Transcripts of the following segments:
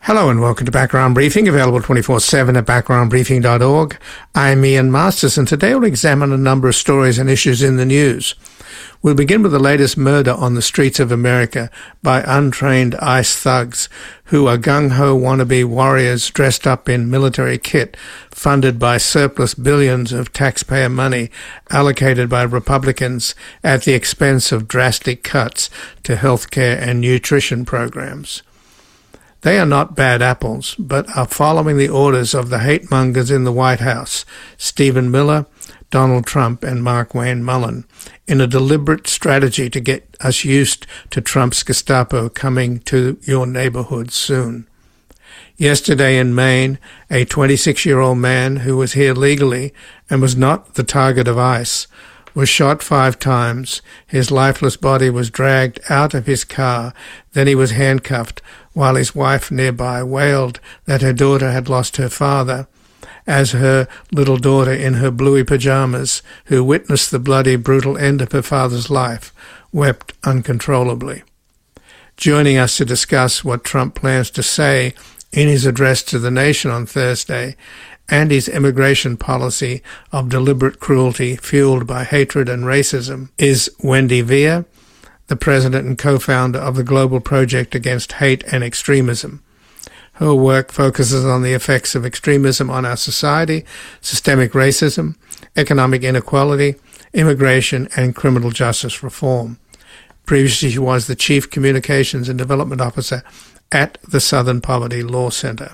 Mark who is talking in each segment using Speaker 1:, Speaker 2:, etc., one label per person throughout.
Speaker 1: Hello and welcome to Background Briefing, available 24/7 at backgroundbriefing.org. I'm Ian Masters, and today we'll examine a number of stories and issues in the news. We'll begin with the latest murder on the streets of America by untrained ICE thugs who are gung-ho wannabe warriors dressed up in military kit funded by surplus billions of taxpayer money allocated by Republicans at the expense of drastic cuts to healthcare and nutrition programs. They are not bad apples, but are following the orders of the hate-mongers in the White House, Stephen Miller, Donald Trump, and Markwayne Mullin, in a deliberate strategy to get us used to Trump's Gestapo coming to your neighborhood soon. Yesterday in Maine, a 26-year-old man who was here legally and was not the target of ICE was shot 5 times. His lifeless body was dragged out of his car. Then he was handcuffed while his wife nearby wailed that her daughter had lost her father, as her little daughter in her bluey pajamas, who witnessed the bloody, brutal end of her father's life, wept uncontrollably. Joining us to discuss what Trump plans to say in his address to the nation on Thursday and his immigration policy of deliberate cruelty fueled by hatred and racism is Wendy Via, the president and co-founder of the Global Project Against Hate and Extremism. Her work focuses on the effects of extremism on our society, systemic racism, economic inequality, immigration, and criminal justice reform. Previously, she was the Chief Communications and Development Officer at the Southern Poverty Law Center.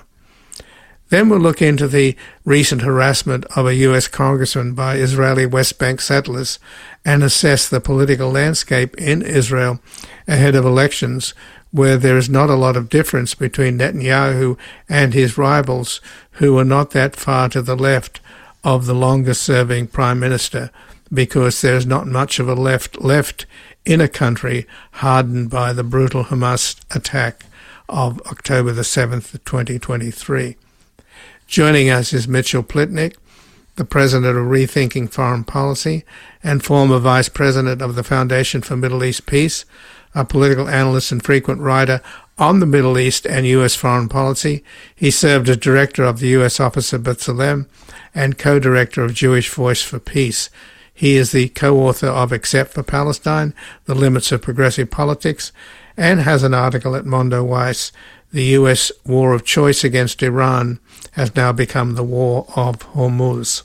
Speaker 1: Then we'll look into the recent harassment of a U.S. congressman by Israeli West Bank settlers and assess the political landscape in Israel ahead of elections, where there is not a lot of difference between Netanyahu and his rivals, who are not that far to the left of the longest-serving prime minister, because there's not much of a left in a country hardened by the brutal Hamas attack of October the 7th, 2023. Joining us is Mitchell Plitnick, the president of Rethinking Foreign Policy and former vice president of the Foundation for Middle East Peace, a political analyst and frequent writer on the Middle East and U.S. foreign policy. He served as director of the U.S. Office of B'Tselem and co-director of Jewish Voice for Peace. He is the co-author of Except for Palestine, The Limits of Progressive Politics, and has an article at Mondoweiss, The U.S. War of Choice Against Iran has now become the War of Hormuz.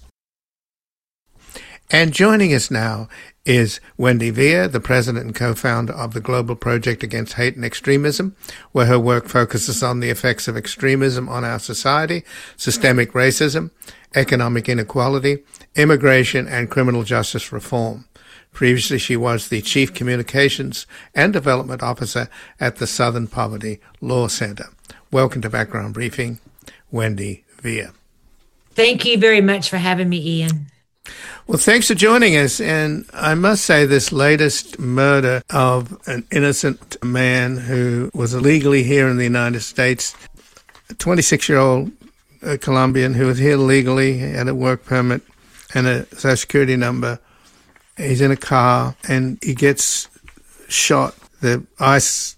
Speaker 1: And joining us now is Wendy Via, the president and co-founder of the Global Project Against Hate and Extremism, where her work focuses on the effects of extremism on our society, systemic racism, economic inequality, immigration, and criminal justice reform. Previously, she was the Chief Communications and Development Officer at the Southern Poverty Law Center. Welcome to Background Briefing, Wendy Via.
Speaker 2: Thank you very much for having me, Ian.
Speaker 1: Well, thanks for joining us. And I must say, this latest murder of an innocent man who was illegally here in the United States, a 26-year-old Colombian who was here legally, had a work permit and a Social Security number. He's in a car and he gets shot. The ICE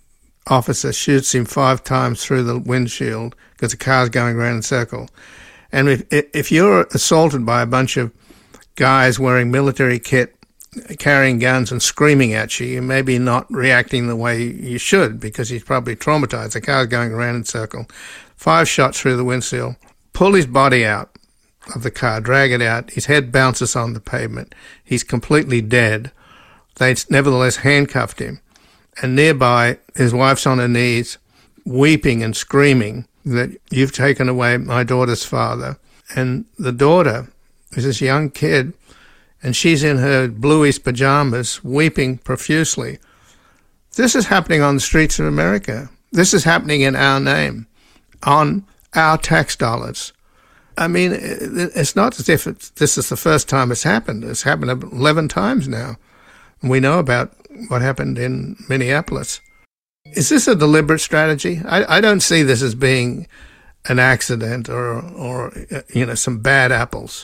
Speaker 1: officer shoots him 5 times through the windshield because the car's going around in a circle. And if you're assaulted by a bunch of guys wearing military kit, carrying guns and screaming at you, you may be not reacting the way you should because he's probably traumatized. The car's going around in a circle. 5 shots through the windshield. Pull his body out of the car, drag it out. His head bounces on the pavement. He's completely dead. They nevertheless handcuffed him. And nearby, his wife's on her knees, weeping and screaming that you've taken away my daughter's father. And the daughter is this young kid, and she's in her bluish pajamas, weeping profusely. This is happening on the streets of America. This is happening in our name, on our tax dollars. I mean, it's not as if this is the first time it's happened. It's happened 11 times now. And we know about what happened in Minneapolis. Is this a deliberate strategy? I don't see this as being an accident or some bad apples.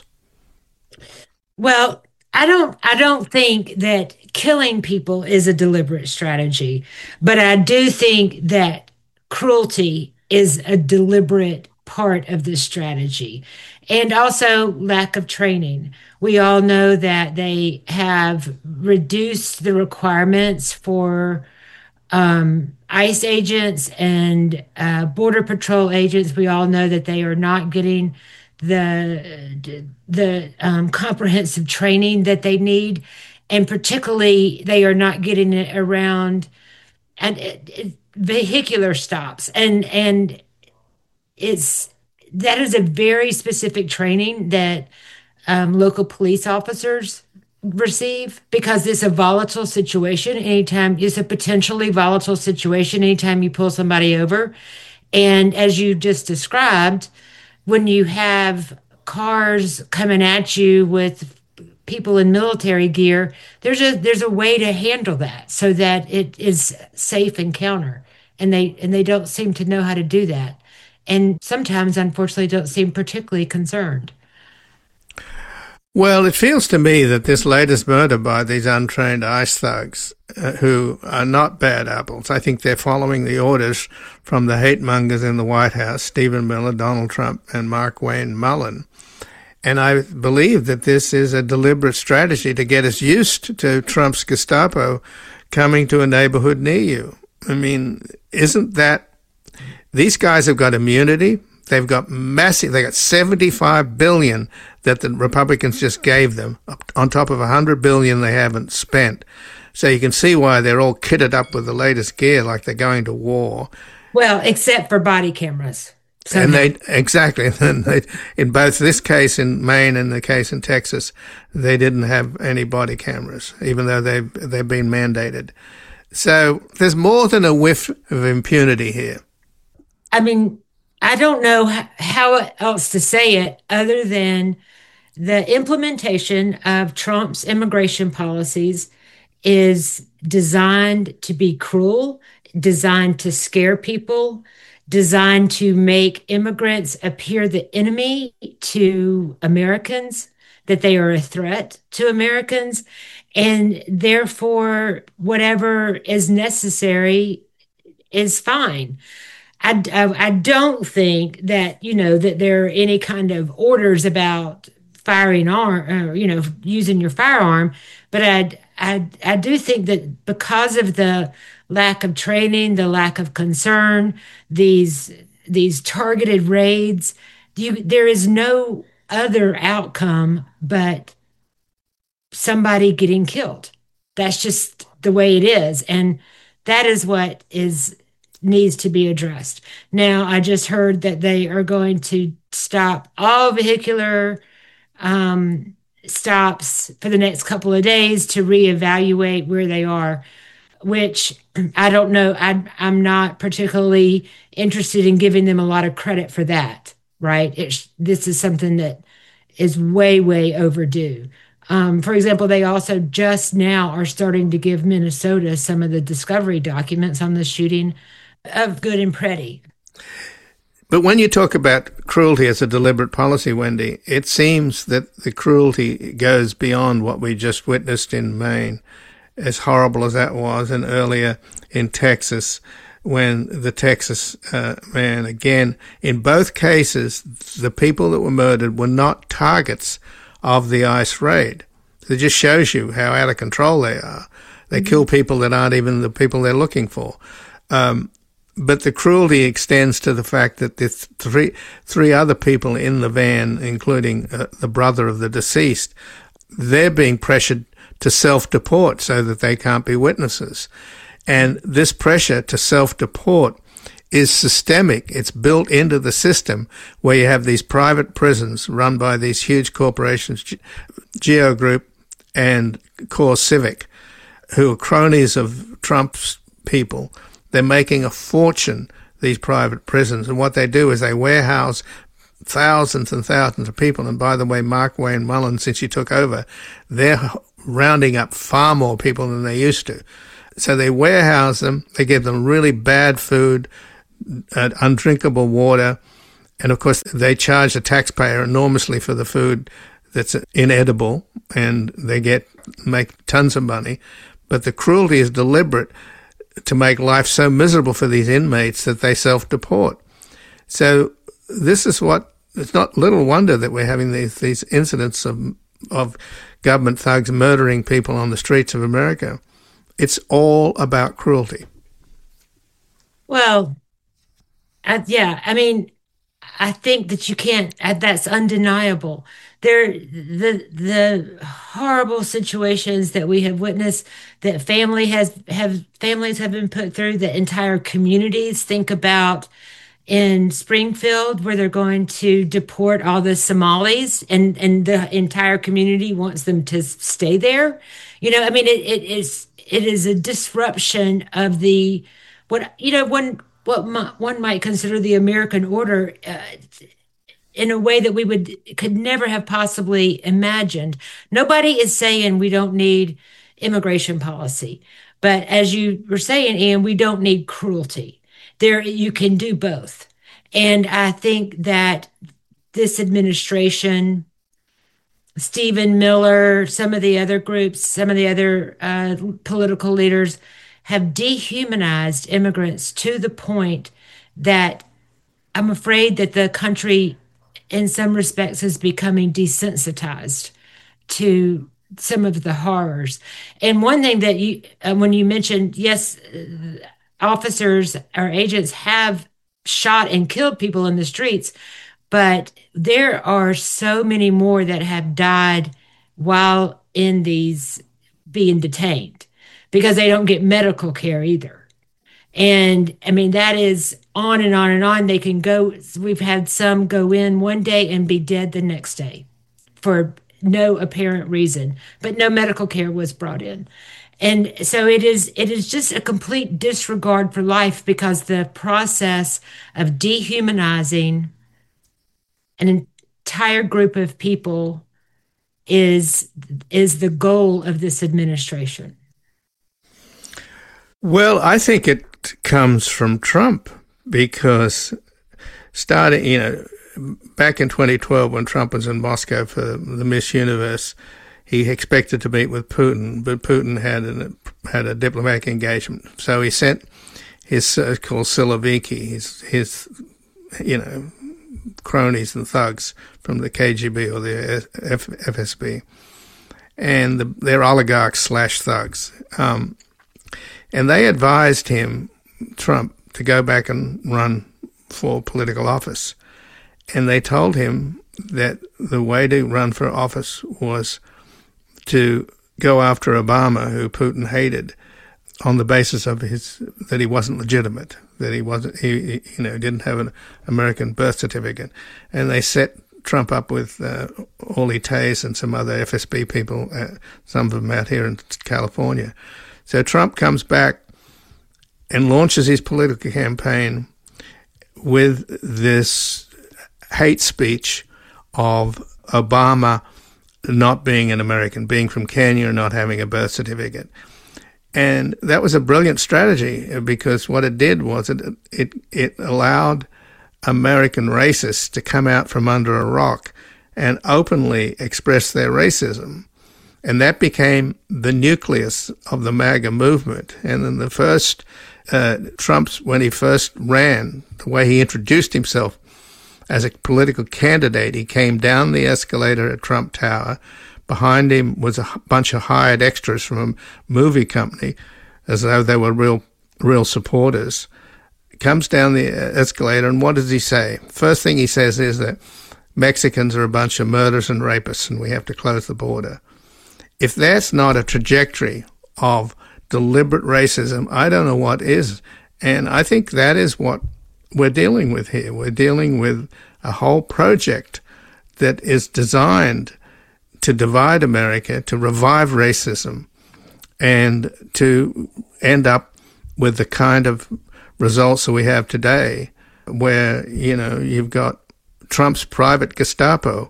Speaker 2: Well, I don't think that killing people is a deliberate strategy, but I do think that cruelty is a deliberate part of this strategy. And also lack of training. We all know that they have reduced the requirements for ICE agents and Border Patrol agents. We all know that they are not getting the comprehensive training that they need, and particularly they are not getting it around and vehicular stops, and it's that is a very specific training that local police officers receive, because it's a volatile situation anytime. It's a potentially volatile situation anytime you pull somebody over. And as you just described, when you have cars coming at you with people in military gear, there's a way to handle that so that it is safe encounter. And they don't seem to know how to do that. And sometimes, unfortunately, don't seem particularly concerned.
Speaker 1: Well, it feels to me that this latest murder by these untrained ICE thugs, who are not bad apples, I think they're following the orders from the hate mongers in the White House, Stephen Miller, Donald Trump, and Markwayne Mullin. And I believe that this is a deliberate strategy to get us used to Trump's Gestapo coming to a neighborhood near you. I mean, isn't that... These guys have got immunity. They've got $75 billion that the Republicans just gave them, on top of $100 billion they haven't spent. So you can see why they're all kitted up with the latest gear, like they're going to war.
Speaker 2: Well, except for body cameras. So
Speaker 1: and exactly. In both this case in Maine and the case in Texas, they didn't have any body cameras, even though they've been mandated. So there's more than a whiff of impunity here.
Speaker 2: I mean, I don't know how else to say it other than the implementation of Trump's immigration policies is designed to be cruel, designed to scare people, designed to make immigrants appear the enemy to Americans, that they are a threat to Americans, and therefore whatever is necessary is fine. I don't think that, that there are any kind of orders about firing using your firearm. But I do think that because of the lack of training, the lack of concern, these targeted raids, there is no other outcome but somebody getting killed. That's just the way it is. And that is what needs to be addressed. Now, I just heard that they are going to stop all vehicular stops for the next couple of days to reevaluate where they are, which I don't know. I'm not particularly interested in giving them a lot of credit for that, right? This is something that is way, way overdue. For example, they also just now are starting to give Minnesota some of the discovery documents on the shooting of Good and Pretty.
Speaker 1: But when you talk about cruelty as a deliberate policy, Wendy, it seems that the cruelty goes beyond what we just witnessed in Maine, as horrible as that was, and earlier in Texas, when the Texas man, again, in both cases, the people that were murdered were not targets of the ICE raid. It just shows you how out of control they are. They kill people that aren't even the people they're looking for. But the cruelty extends to the fact that the three other people in the van, including the brother of the deceased, they're being pressured to self-deport so that they can't be witnesses. And this pressure to self-deport is systemic. It's built into the system where you have these private prisons run by these huge corporations, Geo Group and CoreCivic, who are cronies of Trump's people. They're making a fortune, these private prisons. And what they do is they warehouse thousands and thousands of people. And by the way, Markwayne Mullin, since he took over, they're rounding up far more people than they used to. So they warehouse them. They give them really bad food, undrinkable water. And of course, they charge the taxpayer enormously for the food that's inedible, and they make tons of money. But the cruelty is deliberate to make life so miserable for these inmates that they self-deport. So this is it's not little wonder that we're having these incidents of government thugs murdering people on the streets of America. It's all about cruelty.
Speaker 2: Well, yeah, I mean, I think that you can't, that's undeniable. The horrible situations that we have witnessed, that families have been put through, that entire communities. Think about in Springfield, where they're going to deport all the Somalis, and the entire community wants them to stay there. I mean, it is a disruption of the one might consider the American order, in a way that could never have possibly imagined. Nobody is saying we don't need immigration policy, but as you were saying, Ian, we don't need cruelty. There, you can do both, and I think that this administration, Stephen Miller, some of the other groups, some of the other political leaders have dehumanized immigrants to the point that I'm afraid that the country, in some respects, is becoming desensitized to some of the horrors. And one thing that when you mentioned, yes, officers or agents have shot and killed people in the streets, but there are so many more that have died while in these being detained because they don't get medical care either. And I mean, that is on and on and on. They can go, we've had some go in one day and be dead the next day for no apparent reason, but no medical care was brought in. And so it is just a complete disregard for life, because the process of dehumanizing an entire group of people is the goal of this administration.
Speaker 1: Well, I think it comes from Trump, because back in 2012 when Trump was in Moscow for the Miss Universe, he expected to meet with Putin, but Putin had a diplomatic engagement. So he sent his so-called Siloviki, his cronies and thugs from the KGB or the FSB, and they're oligarchs / thugs. And they advised him, Trump, to go back and run for political office. And they told him that the way to run for office was to go after Obama, who Putin hated, on the basis of that he wasn't legitimate, that he didn't have an American birth certificate. And they set Trump up with Orly Tays and some other FSB people, some of them out here in California. So Trump comes back and launches his political campaign with this hate speech of Obama not being an American, being from Kenya and not having a birth certificate. And that was a brilliant strategy, because what it did was it allowed American racists to come out from under a rock and openly express their racism. And that became the nucleus of the MAGA movement. And then the first, when he first ran, the way he introduced himself as a political candidate, he came down the escalator at Trump Tower. Behind him was a bunch of hired extras from a movie company, as though they were real supporters. Comes down the escalator, and what does he say? First thing he says is that Mexicans are a bunch of murderers and rapists, and we have to close the border. If that's not a trajectory of deliberate racism, I don't know what is. And I think that is what we're dealing with here. We're dealing with a whole project that is designed to divide America, to revive racism, and to end up with the kind of results that we have today, where, you've got Trump's private Gestapo,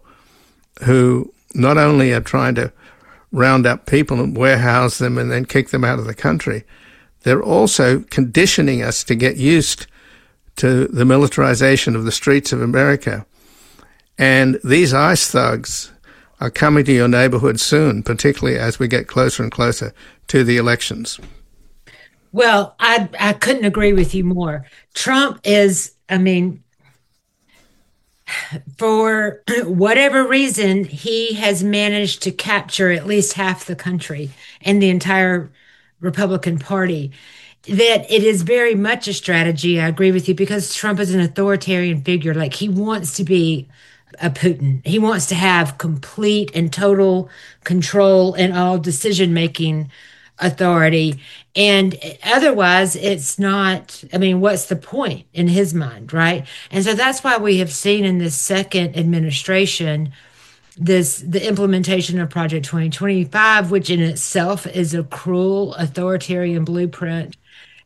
Speaker 1: who not only are trying to round up people and warehouse them and then kick them out of the country, they're also conditioning us to get used to the militarization of the streets of America. And these ICE thugs are coming to your neighborhood soon, particularly as we get closer and closer to the elections.
Speaker 2: Well, I couldn't agree with you more. Trump is, I mean, For whatever reason, he has managed to capture at least half the country and the entire Republican Party. That it is very much a strategy. I agree with you because Trump is an authoritarian figure. Like he wants to be a Putin. He wants to have complete and total control and all decision making authority. And otherwise, it's not, I mean, what's the point in his mind, right? And so that's why we have seen in this second administration the implementation of Project 2025, which in itself is a cruel authoritarian blueprint,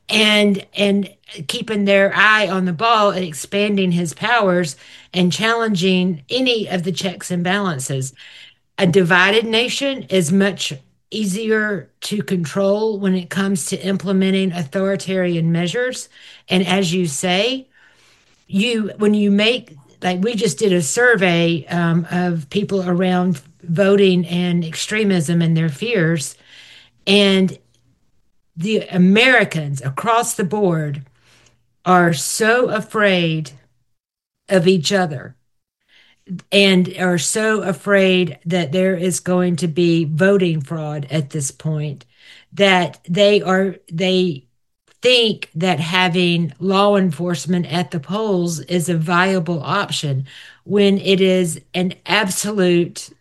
Speaker 2: and keeping their eye on the ball and expanding his powers and challenging any of the checks and balances. A divided nation is much easier to control when it comes to implementing authoritarian measures. And as you say, you when you make like we just did a survey of people around voting and extremism and their fears, and the Americans across the board are so afraid of each other and are so afraid that there is going to be voting fraud at this point that they think that having law enforcement at the polls is a viable option when it is an absolute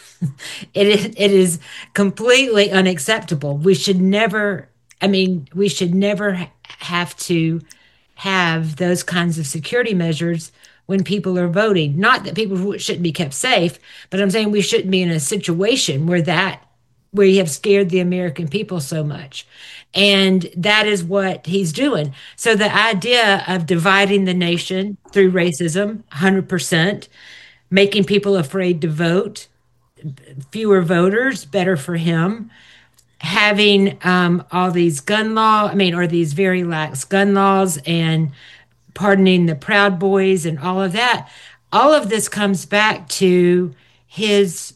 Speaker 2: it is completely unacceptable. We should never, I mean, we should never have to have those kinds of security measures when people are voting. Not that people shouldn't be kept safe, but I'm saying we shouldn't be in a situation where you have scared the American people so much. And that is what he's doing. So the idea of dividing the nation through racism, 100%, making people afraid to vote, fewer voters, better for him. Having all these gun law, I mean, or these very lax gun laws and pardoning the Proud Boys and all of that. All of this comes back to his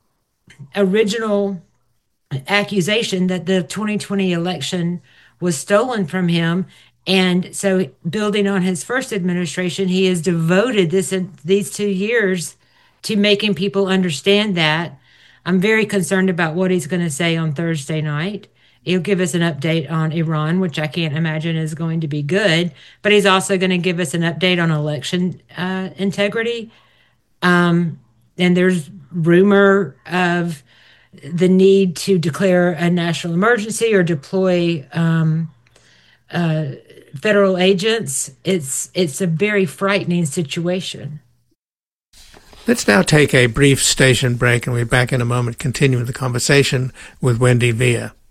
Speaker 2: original accusation that the 2020 election was stolen from him. And so, building on his first administration, he has devoted these 2 years to making people understand that. I'm very concerned about what he's going to say on Thursday night. He'll give us an update on Iran, which I can't imagine is going to be good. But he's also going to give us an update on election integrity. And there's rumor of the need to declare a national emergency or deploy federal agents. It's a very frightening situation.
Speaker 1: Let's now take a brief station break, and we'll be back in a moment continuing the conversation with Wendy Via.